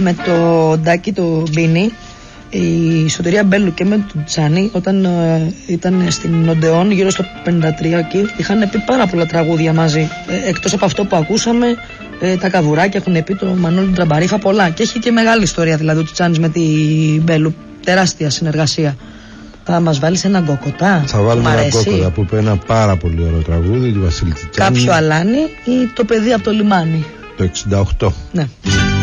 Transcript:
με το Ντάκι το Μπίνι, η Σωτηρία Μπέλου και με τον Τζάνι, όταν ήταν στην Οντεόν γύρω στο 53 εκεί, είχαν πει πάρα πολλά τραγούδια μαζί. Εκτός από αυτό που ακούσαμε, τα καβουράκια έχουν πει, το Μανώλη του Τραμπαρίφα, πολλά. Και έχει και μεγάλη ιστορία δηλαδή ο Τζάνις με την Μπέλου. Τεράστια συνεργασία. Θα μας βάλεις ένα γκόκοτα? Θα βάλουμε ένα γκόκοτα που είπε ένα πάρα πολύ ωραίο τραγούδι του Βασίλη Τσιτσάνη. Κάποιο αλάνι ή το παιδί από το λιμάνι? Το 68. Ναι.